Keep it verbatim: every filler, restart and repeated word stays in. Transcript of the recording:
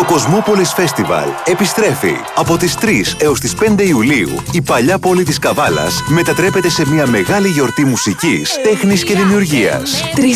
Το Κοσμόπολης Festival επιστρέφει. Από τις τρεις έως τις πέντε Ιουλίου, η παλιά πόλη της Καβάλας μετατρέπεται σε μια μεγάλη γιορτή μουσικής, τέχνης και δημιουργίας.